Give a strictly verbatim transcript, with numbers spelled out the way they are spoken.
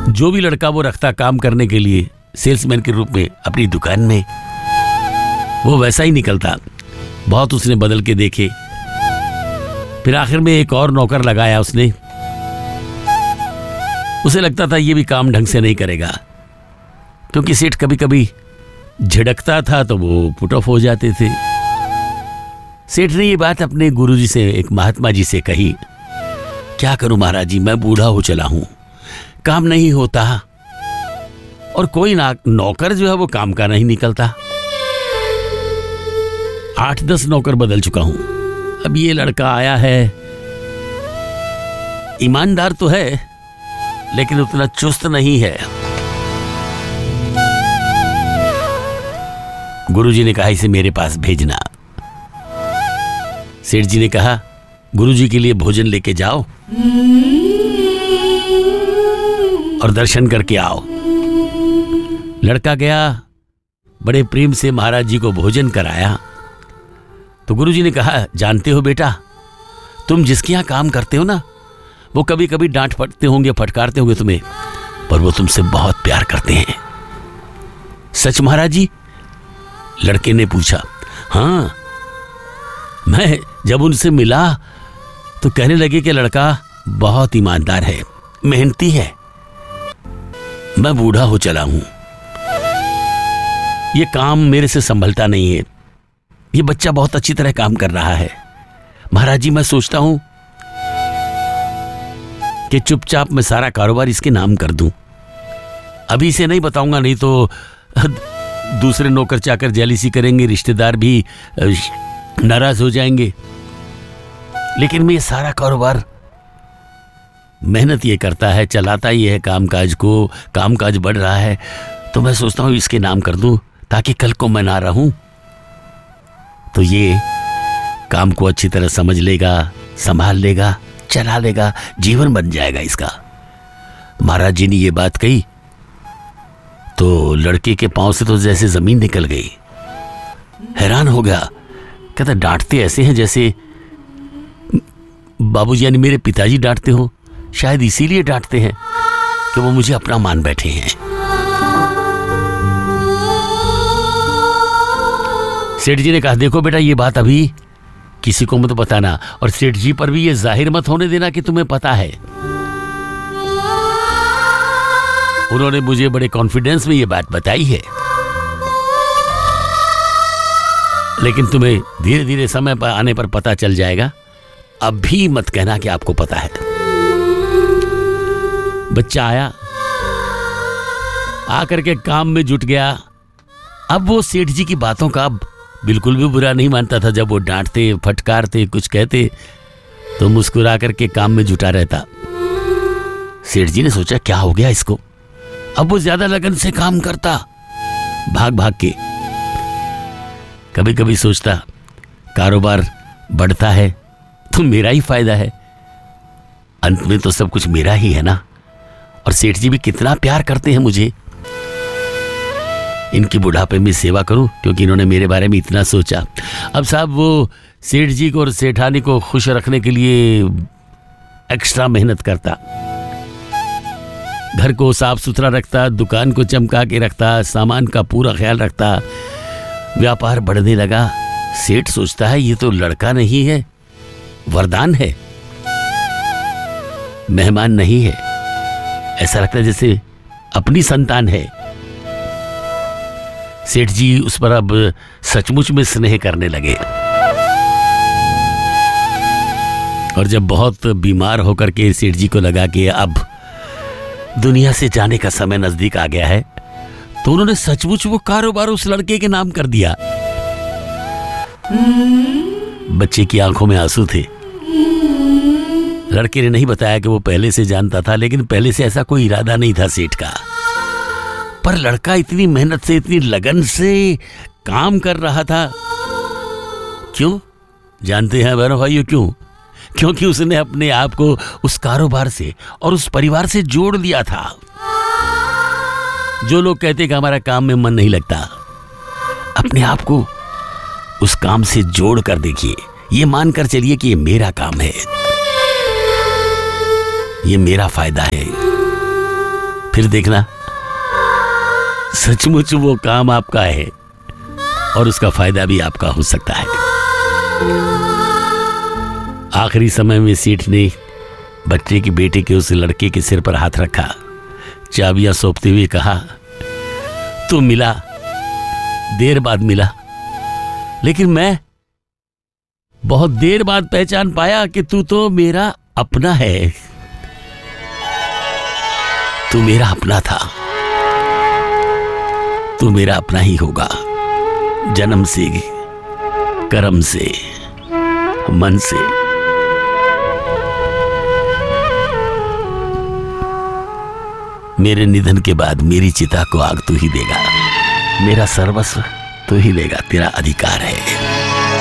जो भी लड़का वो रखता काम करने के लिए सेल्समैन के रूप में अपनी दुकान में, वो वैसा ही निकलता। बहुत उसने बदल के देखे, फिर आखिर में एक और नौकर लगाया उसने। उसे लगता था ये भी काम ढंग से नहीं करेगा, क्योंकि सेठ कभी कभी झिड़कता था तो वो पुट ऑफ हो जाते थे। सेठ ने ये बात अपने गुरुजी से, एक महात्मा जी से कही, क्या करूं महाराज जी, मैं बूढ़ा हो चला हूं, काम नहीं होता और कोई ना नौकर जो है वो काम का नहीं निकलता। आठ दस नौकर बदल चुका हूं, अब ये लड़का आया है, ईमानदार तो है लेकिन उतना चुस्त नहीं है। गुरुजी ने कहा इसे मेरे पास भेजना। सेठ जी ने कहा गुरुजी के लिए भोजन लेके जाओ और दर्शन करके आओ। लड़का गया, बड़े प्रेम से महाराज जी को भोजन कराया। तो गुरुजी ने कहा जानते हो बेटा, तुम जिसके यहां काम करते हो ना, वो कभी कभी डांट पड़ते होंगे, फटकारते होंगे तुम्हें, पर वो तुमसे बहुत प्यार करते हैं। सच महाराज जी? लड़के ने पूछा। हाँ, मैं जब उनसे मिला तो कहने लगे कि लड़का बहुत ईमानदार है, मेहनती है। मैं बूढ़ा हो चला हूं, ये काम मेरे से संभलता नहीं है, ये बच्चा बहुत अच्छी तरह काम कर रहा है। महाराज जी मैं सोचता हूं कि चुपचाप मैं सारा कारोबार इसके नाम कर दूं। अभी से नहीं बताऊंगा, नहीं तो दूसरे नौकर चाकर जेलिसी करेंगे, रिश्तेदार भी नाराज हो जाएंगे। लेकिन मैं ये सारा कारोबार, मेहनत ये करता है, चलाता ही है कामकाज को, कामकाज बढ़ रहा है, तो मैं सोचता हूं इसके नाम कर दूं ताकि कल को मैं ना रहूं तो ये काम को अच्छी तरह समझ लेगा, संभाल लेगा, चला लेगा, जीवन बन जाएगा इसका। महाराज जी ने ये बात कही तो लड़के के पांव से तो जैसे जमीन निकल गई। हैरान हो गया, कहता डांटते ऐसे हैं जैसे बाबूजी यानी मेरे पिताजी डांटते हो, शायद इसीलिए डांटते हैं कि वो मुझे अपना मान बैठे हैं। सेठ जी ने कहा देखो बेटा, ये बात अभी किसी को मत बताना, और सेठ जी पर भी ये जाहिर मत होने देना कि तुम्हें पता है। उन्होंने मुझे बड़े कॉन्फिडेंस में ये बात बताई है, लेकिन तुम्हें धीरे धीरे समय पर आने पर पता चल जाएगा। अब भी मत कहना कि आपको पता है। बच्चा आया, आकर के काम में जुट गया। अब वो सेठ जी की बातों का बिल्कुल भी बुरा नहीं मानता था। जब वो डांटते, फटकारते, कुछ कहते तो मुस्कुरा करके काम में जुटा रहता। सेठ जी ने सोचा क्या हो गया इसको, अब वो ज्यादा लगन से काम करता, भाग भाग के। कभी कभी सोचता कारोबार बढ़ता है तो मेरा ही फायदा है, अंत में तो सब कुछ मेरा ही है ना। और सेठ जी भी कितना प्यार करते हैं मुझे, इनकी बुढ़ापे में सेवा करूं, क्योंकि इन्होंने मेरे बारे में इतना सोचा। अब साहब वो सेठ जी को और सेठानी को खुश रखने के लिए एक्स्ट्रा मेहनत करता, घर को साफ सुथरा रखता, दुकान को चमका के रखता, सामान का पूरा ख्याल रखता। व्यापार बढ़ने लगा। सेठ सोचता है ये तो लड़का नहीं है, वरदान है, मेहमान नहीं है, ऐसा लगता है जैसे अपनी संतान है। सेठ जी उस पर अब सचमुच में स्नेह करने लगे। और जब बहुत बीमार होकर के सेठ जी को लगा कि अब दुनिया से जाने का समय नजदीक आ गया है, तो उन्होंने सचमुच वो कारोबार उस लड़के के नाम कर दिया। बच्चे की आंखों में आंसू थे। लड़के ने नहीं बताया कि वो पहले से जानता था, लेकिन पहले से ऐसा कोई इरादा नहीं था सेठ का। पर लड़का इतनी मेहनत से, इतनी लगन से काम कर रहा था। क्यों जानते हैं बहनों भाइयों, क्यों? क्योंकि उसने अपने आप को उस कारोबार से और उस परिवार से जोड़ लिया था। जो लोग कहते कि हमारा काम में मन नहीं लगता, अपने आप को उस काम से जोड़ कर देखिए, ये मानकर चलिए कि ये मेरा काम है, ये मेरा फायदा है, फिर देखना सचमुच वो काम आपका है और उसका फायदा भी आपका हो सकता है। आखिरी समय में सेठ ने बच्चे के बेटे के उस लड़के के सिर पर हाथ रखा, चाबियां सौंपते हुए कहा, तू मिला, देर बाद मिला, लेकिन मैं बहुत देर बाद पहचान पाया कि तू तो मेरा अपना है। तू मेरा अपना था, तू मेरा अपना ही होगा, जन्म से, कर्म से, मन से। मेरे निधन के बाद मेरी चिता को आग तू ही देगा, मेरा सर्वस्व तू ही लेगा, तेरा अधिकार है।